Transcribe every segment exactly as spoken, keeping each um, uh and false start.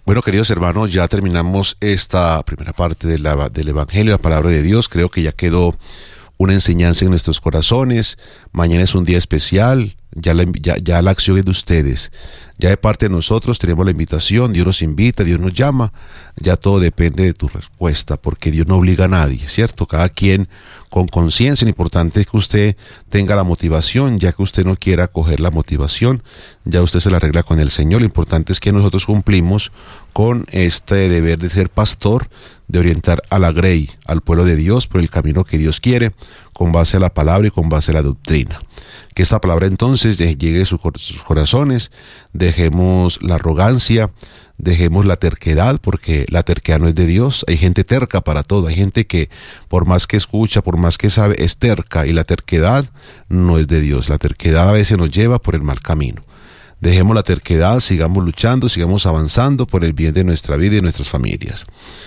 Bueno, queridos hermanos, ya terminamos esta primera parte de la, del Evangelio, la palabra de Dios. Creo que ya quedó una enseñanza en nuestros corazones. Mañana es un día especial, ya la, ya, ya la acción es de ustedes. Ya de parte de nosotros tenemos la invitación, Dios nos invita, Dios nos llama. Ya todo depende de tu respuesta, porque Dios no obliga a nadie, ¿cierto? Cada quien con conciencia. Lo importante es que usted tenga la motivación, ya que usted no quiera coger la motivación, ya usted se la arregla con el Señor. Lo importante es que nosotros cumplimos con este deber de ser pastor, de orientar a la grey, al pueblo de Dios, por el camino que Dios quiere, con base a la palabra y con base a la doctrina. Que esta palabra entonces llegue a sus corazones, dejemos la arrogancia, dejemos la terquedad, porque la terquedad no es de Dios. Hay gente terca para todo, hay gente que por más que escucha, por más que sabe, es terca, y la terquedad no es de Dios. La terquedad a veces nos lleva por el mal camino. Dejemos la terquedad, sigamos luchando, sigamos avanzando por el bien de nuestra vida y de nuestras familias.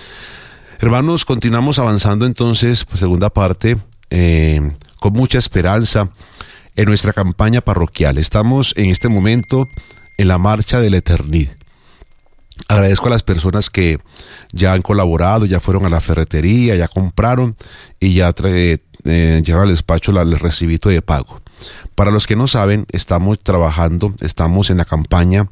Hermanos, continuamos avanzando entonces, pues, segunda parte, eh, con mucha esperanza en nuestra campaña parroquial. Estamos en este momento en la marcha de la eternidad. Agradezco a las personas que ya han colaborado, ya fueron a la ferretería, ya compraron y ya trae, eh, llegaron al despacho la, el recibito de pago. Para los que no saben, estamos trabajando, estamos en la campaña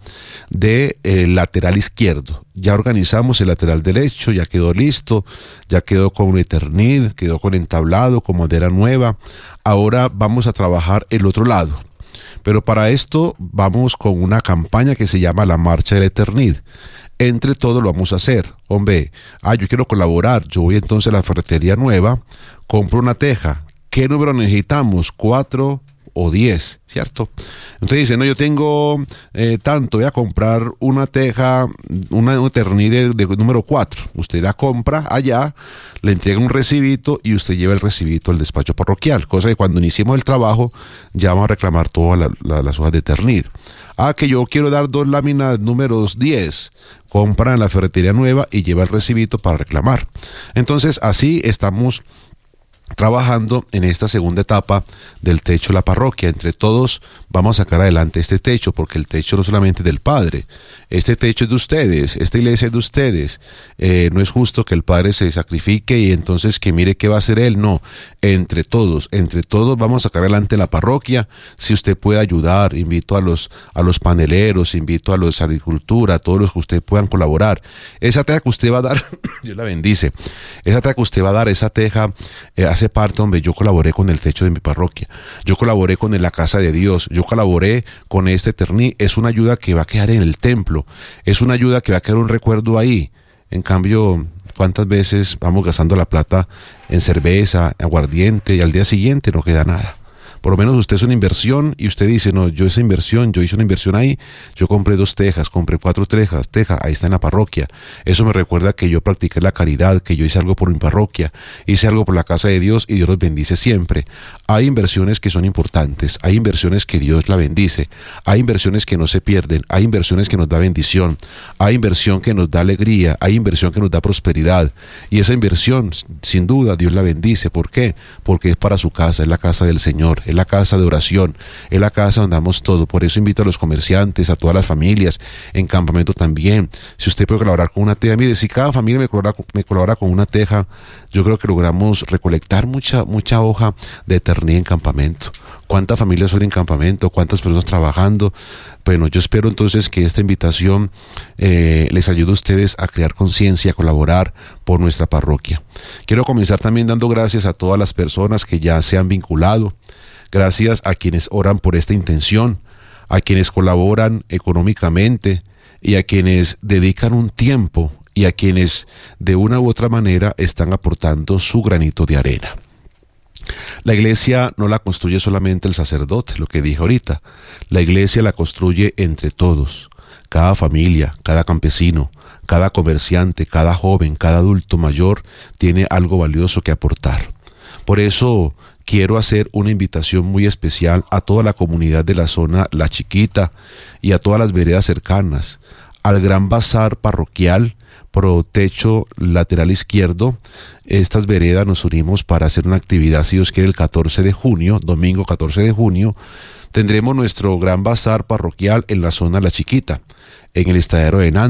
de eh, lateral izquierdo. Ya organizamos el lateral derecho, ya quedó listo, ya quedó con un eternid, quedó con entablado, con madera nueva. Ahora vamos a trabajar el otro lado. Pero para esto vamos con una campaña que se llama la Marcha del Eternid. Entre todos lo vamos a hacer. Hombre, ah, yo quiero colaborar. Yo voy entonces a la ferretería nueva, compro una teja. ¿Qué número necesitamos? Cuatro o diez, ¿cierto? Entonces dice, no, yo tengo eh, tanto, voy a comprar una teja, una, una eternid de, de número cuatro. Usted la compra allá, le entrega un recibito y usted lleva el recibito al despacho parroquial, cosa que cuando iniciemos el trabajo ya vamos a reclamar todas la, la, las hojas de eternid. Ah, que yo quiero dar dos láminas números diez, compra en la ferretería nueva y lleva el recibito para reclamar. Entonces así estamos trabajando en esta segunda etapa del techo de la parroquia. Entre todos vamos a sacar adelante este techo, porque el techo no solamente es del Padre, este techo es de ustedes, esta iglesia es de ustedes. Eh, no es justo que el Padre se sacrifique y entonces que mire qué va a hacer Él. No, entre todos, entre todos vamos a sacar adelante la parroquia. Si usted puede ayudar, invito a los, a los paneleros, invito a los de agricultura, a todos los que usted puedan colaborar. Esa teja que usted va a dar, Dios la bendice, esa teja que usted va a dar, esa teja eh, hace parte donde yo colaboré con el techo de mi parroquia, yo colaboré con la casa de Dios, yo colaboré con este eternid. Es una ayuda que va a quedar en el templo, es una ayuda que va a quedar un recuerdo ahí. En cambio, ¿cuántas veces vamos gastando la plata en cerveza, aguardiente, y al día siguiente no queda nada? Por lo menos usted es una inversión y usted dice, no, yo esa inversión, yo hice una inversión ahí, yo compré dos tejas, compré cuatro tejas, teja, ahí está en la parroquia. Eso me recuerda que yo practiqué la caridad, que yo hice algo por mi parroquia, hice algo por la casa de Dios y Dios los bendice siempre. Hay inversiones que son importantes, hay inversiones que Dios la bendice, hay inversiones que no se pierden, hay inversiones que nos da bendición, hay inversión que nos da alegría, hay inversión que nos da prosperidad. Y esa inversión, sin duda, Dios la bendice. ¿Por qué? Porque es para su casa, es la casa del Señor. Es la casa de oración, es la casa donde damos todo. Por eso invito a los comerciantes, a todas las familias, en campamento también. Si usted puede colaborar con una teja, mire, si cada familia me colabora, me colabora con una teja, yo creo que logramos recolectar mucha, mucha hoja de eternidad en campamento. ¿Cuántas familias son en campamento? ¿Cuántas personas trabajando? Bueno, yo espero entonces que esta invitación eh, les ayude a ustedes a crear conciencia, a colaborar por nuestra parroquia. Quiero comenzar también dando gracias a todas las personas que ya se han vinculado. Gracias a quienes oran por esta intención, a quienes colaboran económicamente y a quienes dedican un tiempo y a quienes de una u otra manera están aportando su granito de arena. La iglesia no la construye solamente el sacerdote, lo que dije ahorita. La iglesia la construye entre todos, cada familia, cada campesino, cada comerciante, cada joven, cada adulto mayor tiene algo valioso que aportar. Por eso quiero hacer una invitación muy especial a toda la comunidad de la zona La Chiquita y a todas las veredas cercanas, al gran bazar parroquial pro techo lateral izquierdo. Estas veredas nos unimos para hacer una actividad, si Dios quiere, el catorce de junio, domingo catorce de junio, tendremos nuestro gran bazar parroquial en la zona La Chiquita, en el estadero de Nández.